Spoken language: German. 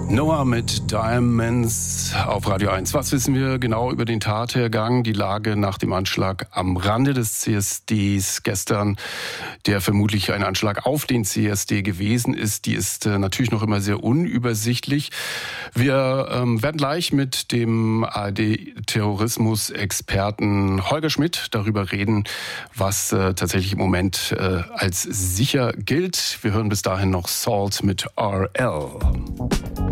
Noah mit Diamonds auf Radio 1. Was wissen wir genau über den Tathergang, die Lage nach dem Anschlag am Rande des CSDs gestern, der vermutlich ein Anschlag auf den CSD gewesen ist, die ist natürlich noch immer sehr unübersichtlich. Wir werden gleich mit dem ARD-Terrorismus-Experten Holger Schmidt darüber reden, was tatsächlich im Moment als sicher gilt. Wir hören bis dahin noch Salt mit RL.